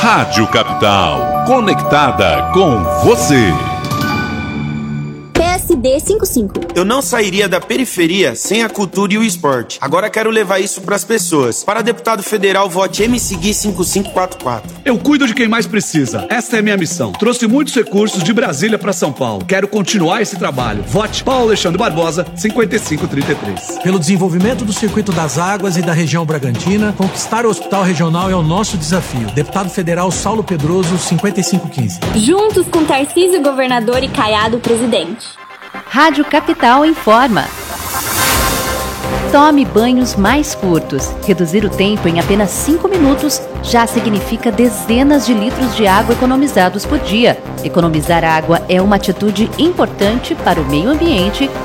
Rádio Capital, conectada com você. PSD 55. Eu não sairia da periferia sem a cultura e o esporte. Agora quero levar isso pras pessoas. Para deputado federal, vote MCGui 5544. Eu cuido de quem mais precisa. Esta é minha missão. Trouxe muitos recursos de Brasília para São Paulo. Quero continuar esse trabalho. Vote Paulo Alexandre Barbosa 5533. Pelo desenvolvimento do Circuito das Águas e da região Bragantina, conquistar o Hospital Regional é o nosso desafio. Deputado federal Saulo Pedroso 5515. Juntos com Tarcísio Governador e Caiado Presidente. Rádio Capital informa. Tome banhos mais curtos. Reduzir o tempo em apenas 5 minutos já significa dezenas de litros de água economizados por dia. Economizar água é uma atitude importante para o meio ambiente